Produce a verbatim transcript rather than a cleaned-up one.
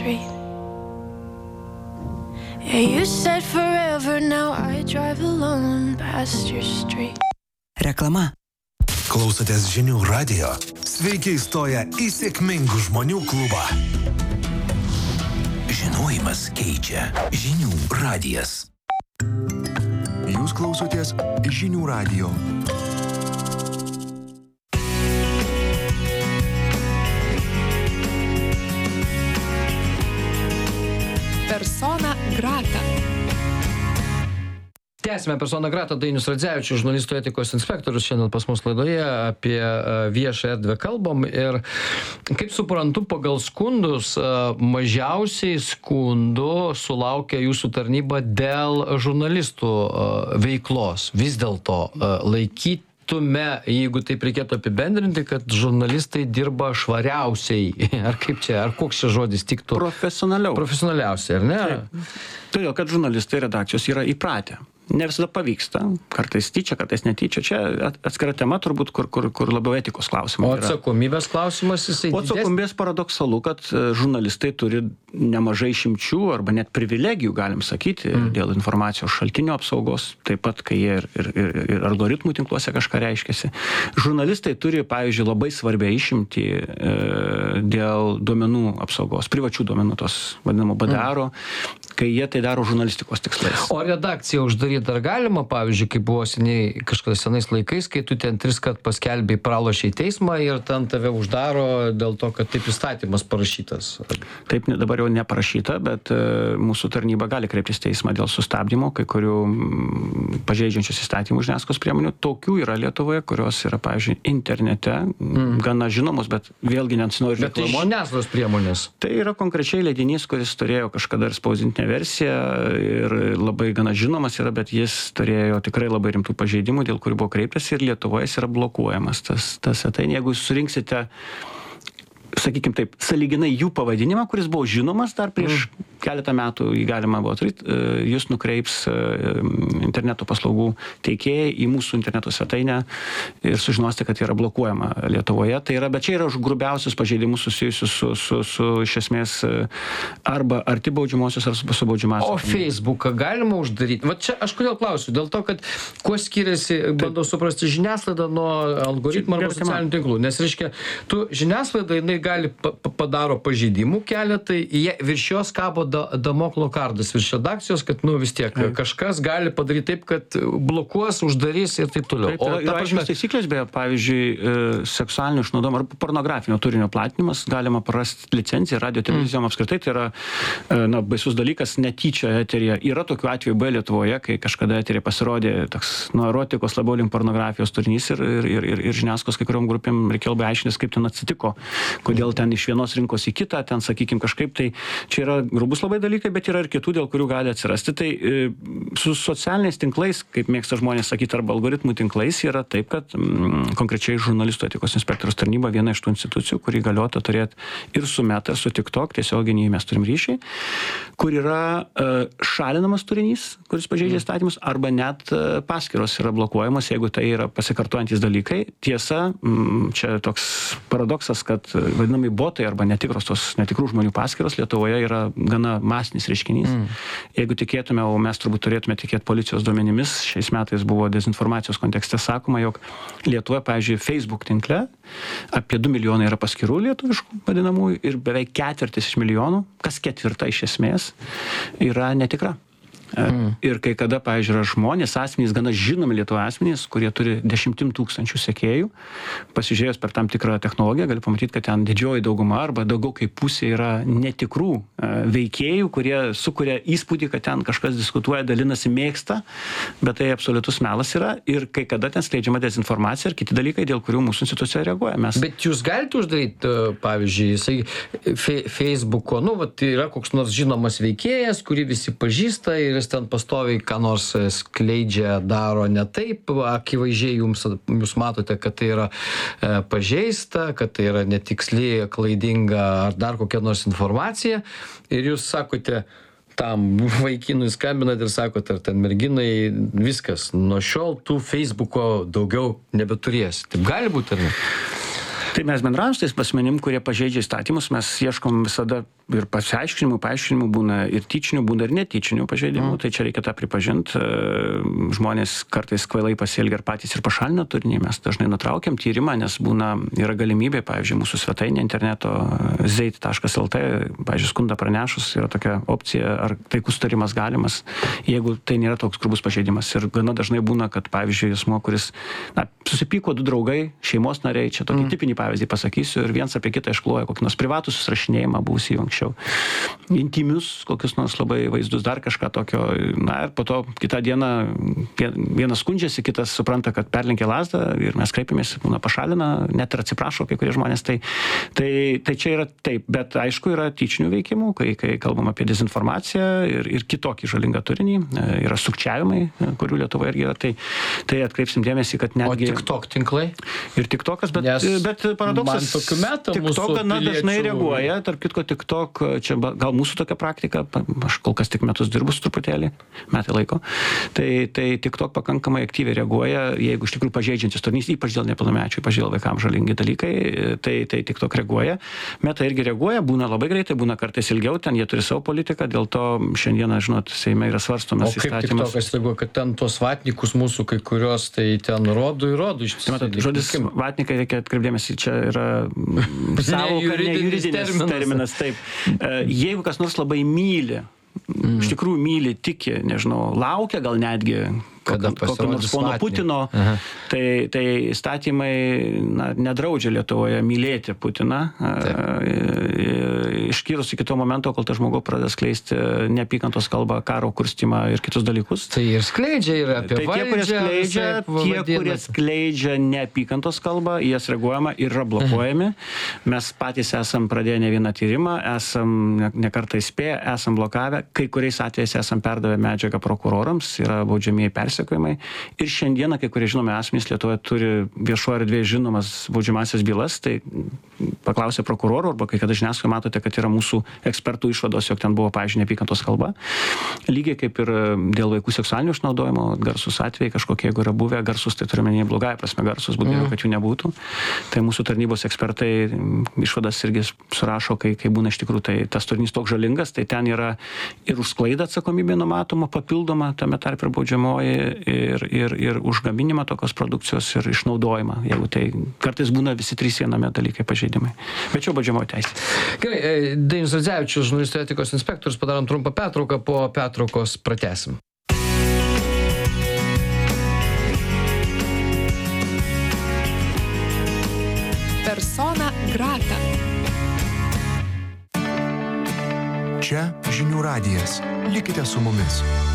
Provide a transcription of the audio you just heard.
street. Yeah, you said forever, now I drive alone past your street. Reklama. Klausotės Žinių radijo. Sveiki įstoję į sėkmingų žmonių klubą. Žinojimas keičia. Žinių radijas. Jūs klausotės Žinių radijo. Persona grata. Tęsime Persona grata. Dainius Radzevičius, žurnalistų etikos inspektorius, šiandien pas mus laidoje apie viešą erdvę kalbam. Ir kaip suprantu, pagal skundus mažiausiai skundų sulaukia jūsų tarnyba dėl žurnalistų veiklos. Vis dėlto laikyti tume, jeigu taip reikėtų apibendrinti, kad žurnalistai dirba švariausiai. Ar kaip čia, ar koks čia žodis tiktų? Profesionaliau. Profesionaliausiai, ar ne? Taip. Todėl, kad žurnalistai redakcijos yra įpratę. Ne visada pavyksta, kartais tyčia, kartais netyčia. Čia atskira tema turbūt, kur, kur, kur labiau etikos klausimai. O atsakomybės klausimas jisai didesnis? O atsakomybės paradoksalu, kad žurnalistai turi nemažai išimčių arba net privilegijų, galim sakyti, mm. dėl informacijos šaltinio apsaugos, taip pat, kai jie ir, ir, ir, ir algoritmų tinkluose kažką reiškiasi. Žurnalistai turi, pavyzdžiui, labai svarbią išimtį e, dėl duomenų apsaugos, privačių duomenų, tos vadinamo B D R-o, mm. kai jie tai daro žurnalistikos tikslais. O redakciją uždaryti dar galima, pavyzdžiui, kaip buvo seniai, kažkada senais laikais, kai tu ten tris kart paskelbei, pralošei teismą ir ten tave uždaro dėl to, kad taip įstatymas parašytas. Taip dabar jau neparašyta, bet uh, mūsų tarnyba gali kreiptis teismą dėl sustabdymo, kai kurių mm, pažeidžiančius įstatymų žiniasklaidos priemonių. Tokių yra Lietuvoje, kurios yra, pavyzdžiui, internete, mm. gana žinomos, bet vėlgi nesinori reklamuoti. Bet tai žiniasklaidos priemonės. Tai yra konkrečiai leidinys, kuris turėjo kažkada ir spausdintinę versiją ir labai gana žinomas yra, bet jis turėjo tikrai labai rimtų pažeidimų, dėl kurių buvo kreiptas ir Lietuvoje jis yra blokuojamas. Tas, tas svetainė, jeigu jūs surinksite, sakykim taip, sąlyginai jų pavadinimą, kuris buvo žinomas dar prieš mm. keletą metų, jį galima buvo atryti, jūs nukreips interneto paslaugų teikėjai į mūsų interneto svetainę ir sužinosite, kad yra blokuojama Lietuvoje. Tai yra, bet čia yra už grubiausius pažeidimus susijusius su, su, su iš esmės arba arti baudžiamosios ar su baudžiamasios. O Facebooką galima uždaryti? Va čia aš kodėl klausiu? Dėl to, kad kuo skiriasi, bandau suprasti, žiniasklaida nuo algoritmų arba socialinių tinklų. Nes, reiškia, tu žiniasklaida, jinai gali padaro pažeidimų keletą, jie virš jos kabo damoklo kardas virš redakcijos, kad nu vis tiek Ai. kažkas gali padaryti taip, kad blokuos, uždarys ir taip toliau. Taip, o yra aiškios taisyklės, beje, pavyzdžiui, seksualinio išnaudojimo ar pornografinio turinio platinimas, galima prarasti licenciją radio televizijom mm. apskritai, tai yra na, baisus dalykas, netyčia eterija. Yra tokių atvejų B Lietuvoje, kai kažkada eterija pasirodė toks nuo erotikos labiau link pornografijos turinys ir, ir, ir, ir, ir žiniasklaidos kai kuriom grupėm reikėjo labai aiškintis, kaip ten atsitiko, kodėl ten iš vienos rinkos į kitą, ten, sakykim, kažkaip, tai čia yra grubus labai dalykai, bet yra ir kitų, dėl kurių gali atsirasti. Tai e, su socialiniais tinklais, kaip mėgsta žmonės sakyti, arba algoritmų tinklais, yra taip, kad mm, konkrečiai žurnalistų etikos inspektoriaus tarnyba viena iš tų institucijų, kuri galiota turėti ir su Meta, ir su TikTok, tiesioginį mes turim ryšį, kur yra e, šalinamas turinys, kuris pažeidžia įstatymus, arba net e, paskyros yra blokuojamos, jeigu tai yra pasikartojantis dalykai. Tiesa, mm, čia toks paradoksas, kad vadinami botai arba netikros tos netikrų žmonių paskyros Lietuvoje yra gana masinis reiškinys. Mm. Jeigu tikėtume, o mes turbūt turėtume tikėti policijos duomenimis, šiais metais buvo dezinformacijos kontekste sakoma, jog Lietuvoje, pavyzdžiui, Facebook tinkle apie du milijonai yra paskyrų lietuviškų vadinamųjų ir beveik ketvirtis iš milijonų, kas ketvirta iš esmės, yra netikra. Mm. Ir kai kada, pavyzdžiui, yra žmonės, asmenys, gana žinomi Lietuvoje asmenys, kurie turi dešimtim tūkstančių sekėjų, pasižiūrėjus per tam tikrą technologiją, gali pamatyti, kad ten didžioji dauguma arba daugiau kaip pusė yra netikrų veikėjų, kurie sukuria įspūdį, kad ten kažkas diskutuoja, dalinasi, mėgsta, bet tai absoliutus melas yra ir kai kada ten skleidžiama dezinformacija ir kiti dalykai, dėl kurių mūsų institucija reaguoja. Mes... Bet jūs galite uždaryti, pavyzdžiui, jisai fe, Facebooko, nu, va, tai yra koks nors žinomas veikėjas, kurį visi pažįsta ir jis ten pastoviai ką nors skleidžia, daro ne taip, akivaizdžiai jums, jūs matote, kad tai yra e, pažeista, kad tai yra netiksli, klaidinga ar dar kokia nors informacija ir jūs sakote, tam vaikinui skambinat ir sakot, ar ten merginai, viskas, nuo šiol tų Facebooko daugiau nebeturės. Taip gali būti, ar ne? Tai mes bendravom su tais asmenim, kurie pažeidžia įstatymus, mes ieškom visada ir pasiaiškinimų, paaiškinimų būna ir tyčinių, būna ir netyčinių pažeidimų, mm. tai čia reikia tą pripažinti. Žmonės kartais kvailai pasielgia ir patys ir pašalina turinį, mes dažnai nutraukiam tyrimą, nes būna, yra galimybė, pavyzdžiui, mūsų svetainė interneto zeit taškas el t, pavyzdžiui, skundą pranešus, yra tokia opcija, ar taikus tarimas galimas, jeigu tai nėra toks grubus pažeidimas. Ir gana dažnai būna, kad, pavyzdžiui, asmuo, kuris, na, susipyko du draugai, šeimos nariai, čia tokį mm. tipinį pavyzdį pasakysiu, ir viens apie kitą iškloja kokį nors privatų susirašinėjimą būsį anksčiau. Intimius, kokius nors labai vaizdus, dar kažką tokio. Na ir po to kitą dieną vienas skundžiasi, kitas supranta, kad perlenkė lazdą ir mes kreipiamės, būna pašalina, net ir atsiprašo kai kurie žmonės. Tai, tai, tai čia yra taip, bet aišku yra tyčinių veikimų, kai, kai kalbam apie dezinformaciją ir, ir kitokį žalingą turinį, yra sukčiavimai, kurių Lietuvoje irgi yra. Tai, tai atkreipsim dėmesį, kad netgi... O TikTok tinklai? Ir TikTokas, bet, bet paradoksas, TikTok gana dažnai reaguoja, tarp kitko TikTok, čia gal mūsų tokia praktika, aš kol kas tik metus dirbu truputėlį, metai laiko, tai, tai TikTok pakankamai aktyviai reaguoja, jeigu iš tikrųjų pažeidžiantis turinys, ypač dėl nepilnamečių, ypač dėl vaikams žalingi dalykai, tai, tai TikTok reaguoja. Meta irgi reaguoja, būna labai greitai, būna kartais ilgiau, ten jie turi savo politiką, dėl to šiandieną, žinot, Seime yra svarstomas įstatymas. O kaip TikTokas reaguoja, kad ten tuos vatnikus mūsų kai kurios, tai ten rodo ir rodo iš tiesų. Žodis vatnikai reikia atkreipdėmėsi, čia yra savoka, ne juridinis terminas. terminas taip. Jeigu kas nors labai myli, mm. iš tikrųjų myli, tiki, nežinau, laukia gal netgi kokio nors pono Putino, tai, tai įstatymai na, nedraudžia Lietuvoje mylėti Putiną, išskyrus iki to momento, kol tas žmogus pradeda skleisti neapykantos kalbą, karo kurstymą ir kitus dalykus. Tai ir skleidžia ir apie tai tie, kurie skleidžia, tie, kurie skleidžia neapykantos kalbą, jas reaguojama ir yra blokuojami. Mes patys esam pradėję ne vieną tyrimą, esam nekartą įspėję, esam blokavę, kai kuriais atvejais esam perdavę medžiagą prokurorams, yra baudžiamieji persekiojimai. Ir šiandieną, kai kurie žinomi asmenys Lietuvoje turi viešoje erdvėje žinomas baudžiamąsias bylas, tai paklausė prokurorų, arba kai kada žiniasklaidoje matote, kad yra mūsų ekspertų išvados, jog ten buvo, pavyzdžiui, neapykantos kalba. Lygiai kaip ir dėl vaikų seksualinio išnaudojimo, garsus atvejai kažkokie, jeigu yra buvę, garsus, tai turime ne blogąją prasme garsus, būtų geriau, kad jų nebūtų. Tai mūsų tarnybos ekspertai išvadas irgi surašo, kai, kai būna iš tikrųjų tai tas turinys toks žalingas, tai ten yra ir už klaidą atsakomybė numatoma, papildoma, tame tarp ir baudžiamoji, ir, ir, ir už gaminimą tokios produkcijos ir išnaudojimą, jeigu tai kartais būna visi trys viename dalykai pažeidimai. Bet čia baudžiamoji teisė. Gerai, Dainius Radzevičius, žurnalistų etikos inspektorius, padarom trumpą pertrauką, po pertraukos pratęsim. Persona grata. Čia Žinių radijas. Likite su mumis.